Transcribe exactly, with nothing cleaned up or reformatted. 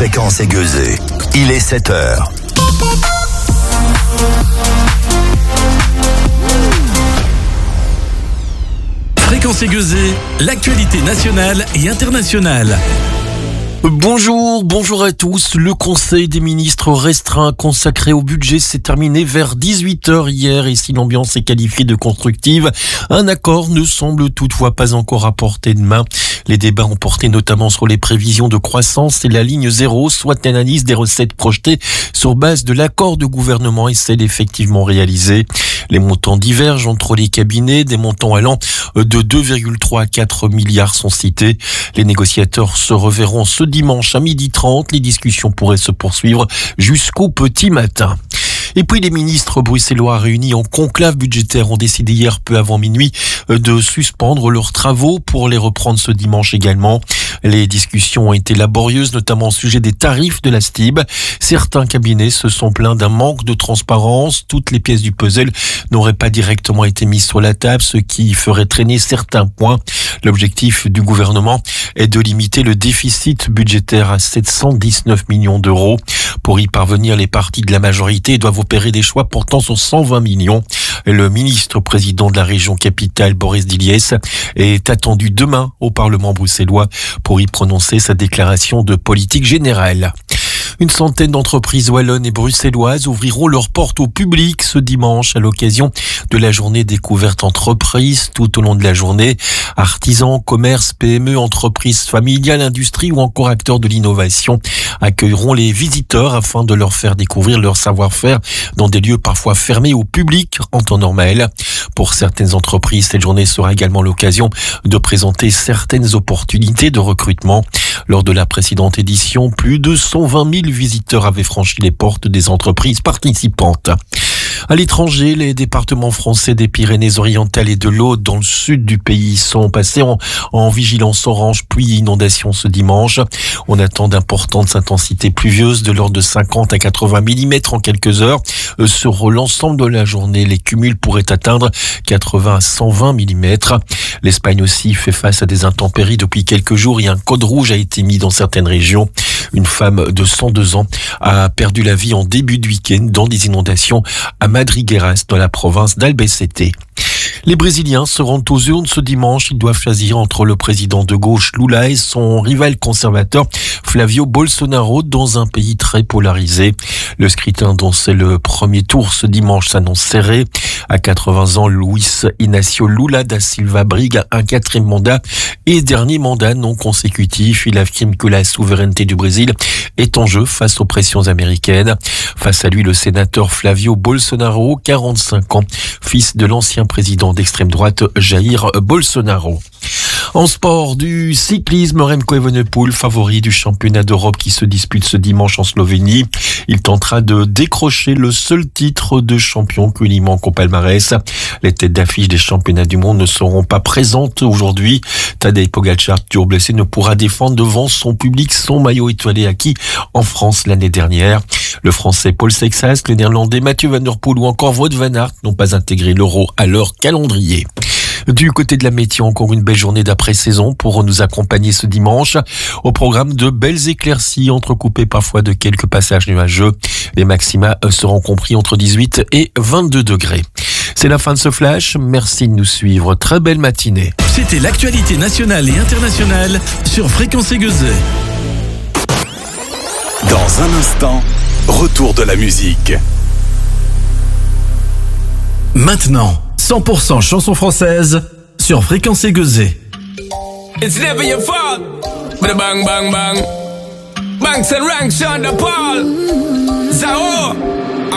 Fréquence Aiguezée. Il est sept heures. Fréquence Aiguezée, l'actualité nationale et internationale. Bonjour, bonjour à tous. Le Conseil des ministres restreint consacré au budget s'est terminé vers dix-huit heures hier et si l'ambiance est qualifiée de constructive, un accord ne semble toutefois pas encore à portée de main. Les débats ont porté notamment sur les prévisions de croissance et la ligne zéro, soit l'analyse des recettes projetées sur base de l'accord de gouvernement et celles effectivement réalisées. Les montants divergent entre les cabinets, des montants allant de deux virgule trois à quatre milliards sont cités. Les négociateurs se reverront ce dimanche à midi trente. Les discussions pourraient se poursuivre jusqu'au petit matin. Et puis les ministres bruxellois réunis en conclave budgétaire ont décidé hier peu avant minuit de suspendre leurs travaux pour les reprendre ce dimanche également. Les discussions ont été laborieuses, notamment au sujet des tarifs de la S T I B. Certains cabinets se sont plaints d'un manque de transparence. Toutes les pièces du puzzle n'auraient pas directement été mises sur la table, ce qui ferait traîner certains points. L'objectif du gouvernement est de limiter le déficit budgétaire à sept cent dix-neuf millions d'euros. Pour y parvenir, les partis de la majorité doivent opérer des choix portant sur cent vingt millions. Le ministre président de la région capitale, Boris Diliès, est attendu demain au Parlement bruxellois pour y prononcer sa déclaration de politique générale. Une centaine d'entreprises wallonnes et bruxelloises ouvriront leurs portes au public ce dimanche à l'occasion de la journée découverte entreprises. Tout au long de la journée, artisans, commerces, P M E, entreprises familiales, industries ou encore acteurs de l'innovation accueilleront les visiteurs afin de leur faire découvrir leur savoir-faire dans des lieux parfois fermés au public en temps normal. Pour certaines entreprises, cette journée sera également l'occasion de présenter certaines opportunités de recrutement. Lors de la précédente édition, plus de cent vingt mille visiteurs avaient franchi les portes des entreprises participantes. À l'étranger, les départements français des Pyrénées-Orientales et de l'Aude dans le sud du pays sont passés en, en vigilance orange puis inondation ce dimanche. On attend d'importantes intensités pluvieuses de l'ordre de cinquante à quatre-vingts millimètres en quelques heures. Sur l'ensemble de la journée, les cumuls pourraient atteindre quatre-vingts à cent vingt millimètres. L'Espagne aussi fait face à des intempéries depuis quelques jours et un code rouge a été mis dans certaines régions. Une femme de cent deux ans a perdu la vie en début de week-end dans des inondations à Madrigueras, dans la province d'Albacete. Les Brésiliens se rendent aux urnes ce dimanche. Ils doivent choisir entre le président de gauche Lula et son rival conservateur Flavio Bolsonaro dans un pays très polarisé. Le scrutin dont c'est le premier tour ce dimanche s'annonce serré. À quatre-vingts ans, Luis Inácio Lula da Silva brigue un quatrième mandat et dernier mandat non consécutif. Il affirme que la souveraineté du Brésil est en jeu face aux pressions américaines. Face à lui, le sénateur Flavio Bolsonaro, quarante-cinq ans, fils de l'ancien président d'extrême droite Jair Bolsonaro. En sport, du cyclisme, Remco Evenepoel, favori du championnat d'Europe qui se dispute ce dimanche en Slovénie. Il tentera de décrocher le seul titre de champion qui lui manque au palmarès. Les têtes d'affiche des championnats du monde ne seront pas présentes aujourd'hui. Tadej Pogačar, toujours blessé, ne pourra défendre devant son public son maillot étoilé acquis en France l'année dernière. Le Français Paul Sexas, le Néerlandais Mathieu Van Der Poel ou encore Wout van Aert n'ont pas intégré l'Euro à leur calendrier. Du côté de la météo, encore une belle journée d'après-saison pour nous accompagner ce dimanche. Au programme, de belles éclaircies entrecoupées parfois de quelques passages nuageux. Les maxima seront compris entre dix-huit et vingt-deux degrés. C'est la fin de ce flash. Merci de nous suivre. Très belle matinée. C'était l'actualité nationale et internationale sur Fréquence Aiguezée. Dans un instant, retour de la musique. Maintenant, cent pour cent chansons françaises sur Fréquence Aiguezée. It's never your fault, but a bang bang bang. Banks and ranks on the ball. Zao.